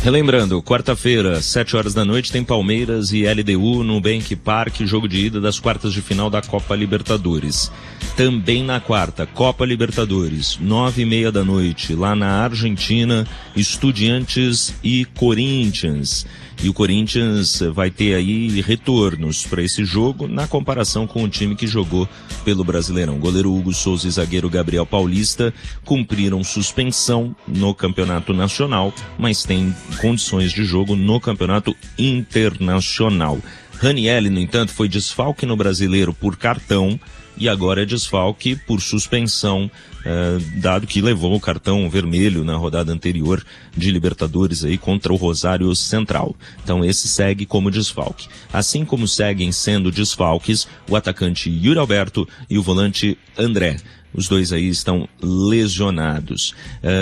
Relembrando, quarta-feira, 7 horas da noite, tem Palmeiras e LDU no Nubank Park, jogo de ida das quartas de final da Copa Libertadores. Também na quarta, Copa Libertadores, 9h30 da noite, lá na Argentina, Estudiantes e Corinthians. E o Corinthians vai ter aí retornos para esse jogo na comparação com o time que jogou pelo Brasileirão. Goleiro Hugo Souza e zagueiro Gabriel Paulista cumpriram suspensão no Campeonato Nacional, mas têm condições de jogo no Campeonato Internacional. Ranieri, no entanto, foi desfalque no Brasileiro por cartão e agora é desfalque por suspensão, dado que levou o cartão vermelho na rodada anterior de Libertadores aí contra o Rosário Central. Então esse segue como desfalque. Assim como seguem sendo desfalques o atacante Yuri Alberto e o volante André. Os dois aí estão lesionados.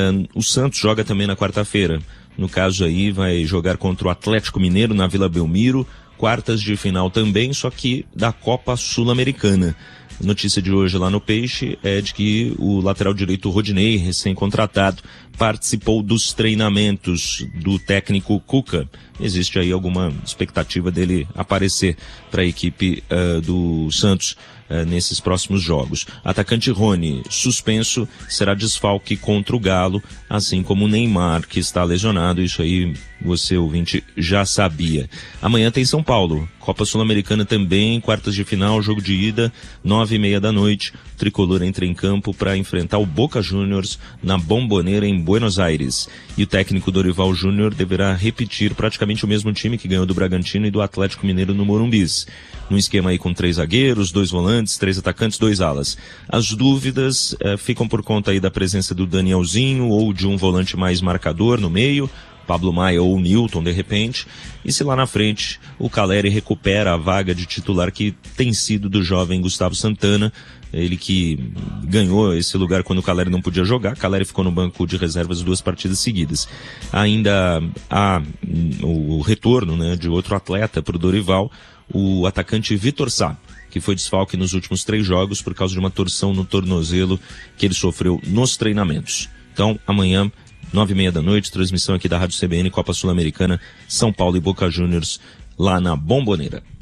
O Santos joga também na quarta-feira. No caso aí vai jogar contra o Atlético Mineiro na Vila Belmiro, quartas de final também, só que da Copa Sul-Americana. Notícia de hoje lá no Peixe é de que o lateral direito Rodinei, recém-contratado, participou dos treinamentos do técnico Cuca. Existe aí alguma expectativa dele aparecer para a equipe do Santos nesses próximos jogos. Atacante Rony, suspenso, será desfalque contra o Galo, assim como o Neymar, que está lesionado. Isso aí você, ouvinte, já sabia. Amanhã tem São Paulo, Copa Sul-Americana também, quartas de final, jogo de ida, 9h30 da noite. O tricolor entra em campo para enfrentar o Boca Juniors na Bombonera, em Buenos Aires. E o técnico Dorival Júnior deverá repetir praticamente o mesmo time que ganhou do Bragantino e do Atlético Mineiro no Morumbis. Num esquema aí com 3 zagueiros, 2 volantes, 3 atacantes, 2 alas. As dúvidas ficam por conta aí da presença do Danielzinho ou de um volante mais marcador no meio, Pablo Maia ou Newton de repente, e se lá na frente o Caleri recupera a vaga de titular que tem sido do jovem Gustavo Santana, ele que ganhou esse lugar quando o Caleri não podia jogar. Caleri ficou no banco de reservas 2 partidas seguidas. Ainda há o retorno, né, de outro atleta para o Dorival, o atacante Vitor Sá, que foi desfalque nos últimos 3 jogos por causa de uma torção no tornozelo que ele sofreu nos treinamentos. Então, amanhã, 9h30 da noite, transmissão aqui da Rádio CBN, Copa Sul-Americana, São Paulo e Boca Juniors, lá na Bombonera.